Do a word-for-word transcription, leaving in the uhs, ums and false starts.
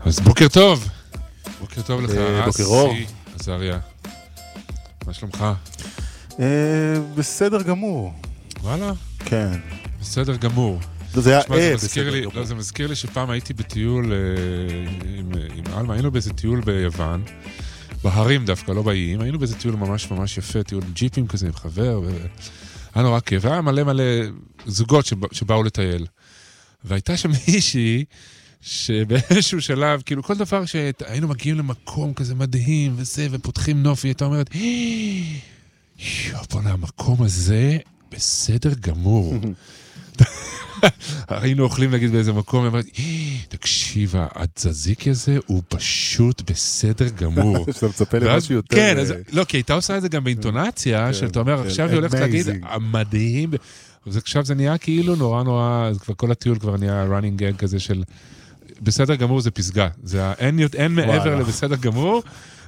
אז בוקר טוב. בוקר טוב לך, בוקר אור. אסי עזריה. מה שלומך? בסדר גמור. וואלה? כן. בסדר גמור. זה היה שמה, זה אה, מזכיר בסדר לי, גמור. לא, זה מזכיר לי שפעם הייתי בטיול עם, עם אלמה, היינו באיזה טיול ביוון, בהרים דווקא, לא באיים, היינו באיזה טיול ממש ממש יפה, טיול עם ג'יפים כזה, עם חבר, היה נורא כיף, והיה מלא מלא זוגות שבא, שבאו לטייל. והייתה שם מישהי, שבאיזשהו שלב, כאילו כל דבר שהיינו מגיעים למקום כזה מדהים וזה, ופותחים נוף, והיא הייתה אומרת, יו, בוא'נה, המקום הזה בסדר גמור. היינו אוכלים להגיד באיזה מקום, היא אומרת, תקשיב, התזזיקי הזה הוא פשוט בסדר גמור. שאתה מצפה למשהו יותר... כן, לא, כי הייתה עושה את זה גם באינטונציה, שאתה אומר, עכשיו היא הולכת להגיד, המדהים, עכשיו זה נהיה כאילו נורא נורא, כבר כל הטיול כבר נהיה running gag כזה של, בסדר גמור זה פסגה, אין מעבר לבסדר גמור,